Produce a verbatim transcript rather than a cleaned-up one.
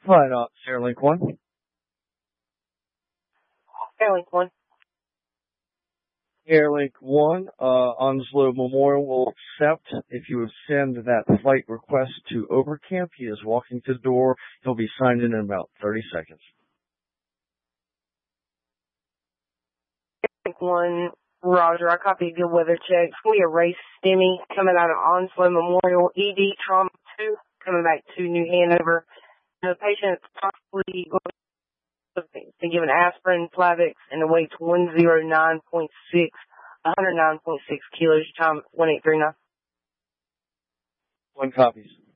Right, uh, Airlink one. Airlink one. Airlink one, uh, Onslow Memorial will accept if you would send that flight request to Overcamp. He is walking to the door. He'll be signed in in about thirty seconds. Airlink one, Roger. I copied good weather checks. We erase STEMI coming out of Onslow Memorial, E D Trauma two, coming back to New Hanover. The patient is possibly going to give an aspirin, Plavix, and the weight's one oh nine point six, one oh nine point six kilos, time one eight three nine. One copies.